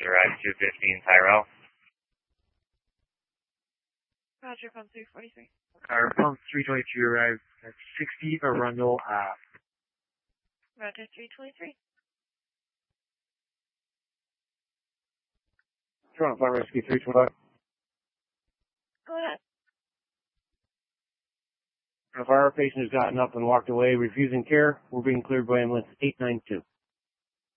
arrived 215 Tyrell. Roger, pump 343. Our pump 322 arrived at 60 Arundel Ave. Roger, 323. Toronto Fire Rescue 325. Go ahead. If our patient has gotten up and walked away, refusing care, we're being cleared by ambulance 892.